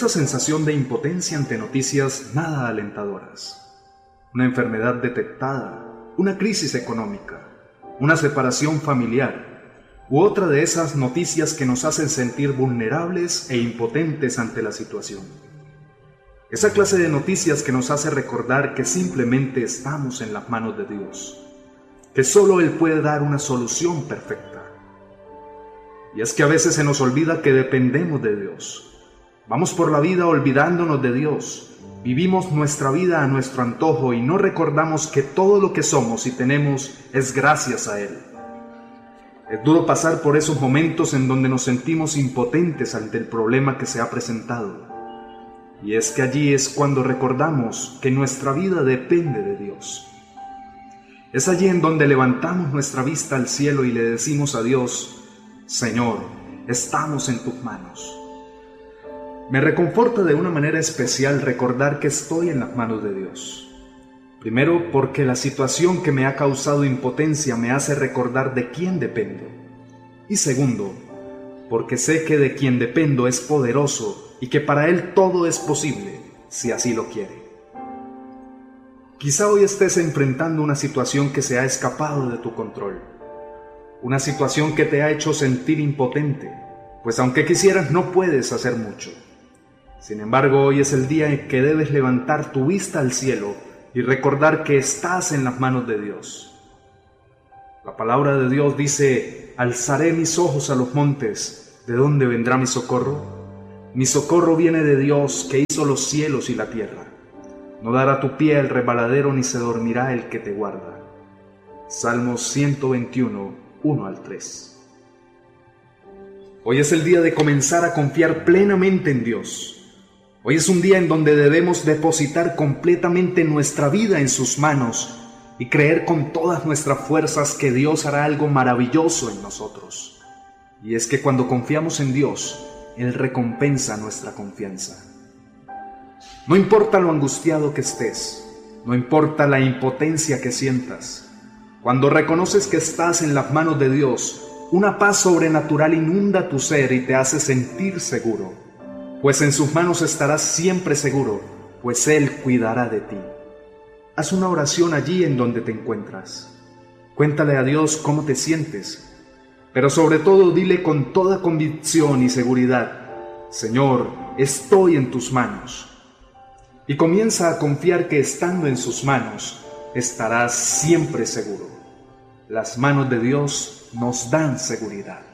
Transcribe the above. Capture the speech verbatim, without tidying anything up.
esa sensación de impotencia ante noticias nada alentadoras. Una enfermedad detectada, una crisis económica, una separación familiar, u otra de esas noticias que nos hacen sentir vulnerables e impotentes ante la situación. Esa clase de noticias que nos hace recordar que simplemente estamos en las manos de Dios, que solo Él puede dar una solución perfecta. Y es que a veces se nos olvida que dependemos de Dios. Vamos por la vida olvidándonos de Dios. Vivimos nuestra vida a nuestro antojo y no recordamos que todo lo que somos y tenemos es gracias a Él. Es duro pasar por esos momentos en donde nos sentimos impotentes ante el problema que se ha presentado. Y es que allí es cuando recordamos que nuestra vida depende de Dios. Es allí en donde levantamos nuestra vista al cielo y le decimos a Dios: Señor, estamos en tus manos. Me reconforta de una manera especial recordar que estoy en las manos de Dios. Primero, porque la situación que me ha causado impotencia me hace recordar de quién dependo. Y segundo, porque sé que de quien dependo es poderoso y que para Él todo es posible, si así lo quiere. Quizá hoy estés enfrentando una situación que se ha escapado de tu control, una situación que te ha hecho sentir impotente, pues aunque quisieras no puedes hacer mucho. Sin embargo, hoy es el día en que debes levantar tu vista al cielo y recordar que estás en las manos de Dios. La palabra de Dios dice: alzaré mis ojos a los montes, ¿de dónde vendrá mi socorro? Mi socorro viene de Dios, que hizo los cielos y la tierra. No dará tu pie al resbaladero, ni se dormirá el que te guarda. Salmos ciento veintiuno, uno al tres. Hoy es el día de comenzar a confiar plenamente en Dios. Hoy es un día en donde debemos depositar completamente nuestra vida en sus manos y creer con todas nuestras fuerzas que Dios hará algo maravilloso en nosotros. Y es que cuando confiamos en Dios, Él recompensa nuestra confianza. No importa lo angustiado que estés, no importa la impotencia que sientas, cuando reconoces que estás en las manos de Dios, una paz sobrenatural inunda tu ser y te hace sentir seguro, pues en sus manos estarás siempre seguro, pues Él cuidará de ti. Haz una oración allí en donde te encuentras. Cuéntale a Dios cómo te sientes, pero sobre todo dile con toda convicción y seguridad: Señor, estoy en tus manos. Y comienza a confiar que estando en sus manos, estarás siempre seguro. Las manos de Dios nos dan seguridad.